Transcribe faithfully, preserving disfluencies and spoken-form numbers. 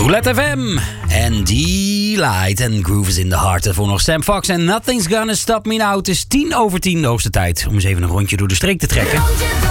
Roulette F M en Delight en Groove is in the Heart. Voor nog Sam Fox en Nothing's Gonna Stop Me Now. Het is tien over tien de hoogste tijd om eens even een rondje door de streek te trekken.